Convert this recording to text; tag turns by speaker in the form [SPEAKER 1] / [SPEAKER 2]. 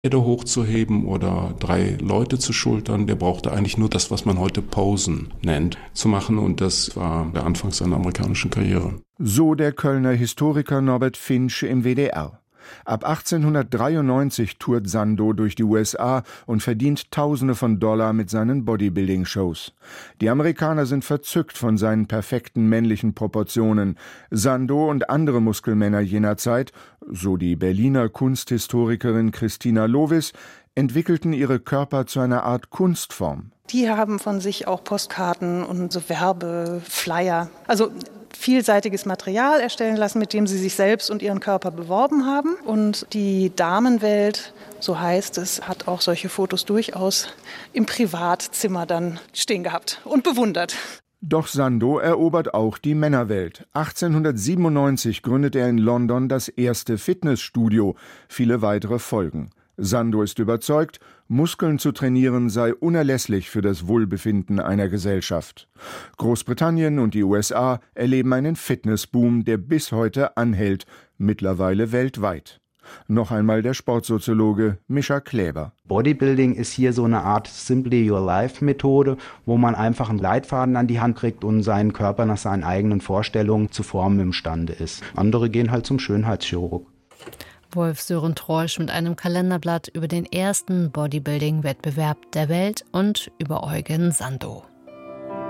[SPEAKER 1] hochzuheben oder 3 Leute zu schultern. Der brauchte eigentlich nur das, was man heute Posen nennt, zu machen. Und das war der Anfang seiner amerikanischen Karriere.
[SPEAKER 2] So der Kölner Historiker Norbert Finsch im WDR. Ab 1893 tourt Sandow durch die USA und verdient Tausende von Dollar mit seinen Bodybuilding-Shows. Die Amerikaner sind verzückt von seinen perfekten männlichen Proportionen. Sandow und andere Muskelmänner jener Zeit, so die Berliner Kunsthistorikerin Christina Lovis, entwickelten ihre Körper zu einer Art Kunstform.
[SPEAKER 3] Die haben von sich auch Postkarten und so Werbeflyer, also vielseitiges Material erstellen lassen, mit dem sie sich selbst und ihren Körper beworben haben. Und die Damenwelt, so heißt es, hat auch solche Fotos durchaus im Privatzimmer dann stehen gehabt und bewundert.
[SPEAKER 2] Doch Sandow erobert auch die Männerwelt. 1897 gründet er in London das erste Fitnessstudio. Viele weitere folgen. Sandow ist überzeugt, Muskeln zu trainieren sei unerlässlich für das Wohlbefinden einer Gesellschaft. Großbritannien und die USA erleben einen Fitnessboom, der bis heute anhält, mittlerweile weltweit. Noch einmal der Sportsoziologe Mischa Kläber.
[SPEAKER 4] Bodybuilding ist hier so eine Art Simply Your Life Methode, wo man einfach einen Leitfaden an die Hand kriegt und seinen Körper nach seinen eigenen Vorstellungen zu formen imstande ist. Andere gehen halt zum Schönheitschirurg.
[SPEAKER 5] Wolf-Sören Treusch mit einem Kalenderblatt über den ersten Bodybuilding-Wettbewerb der Welt und über Eugen Sandow.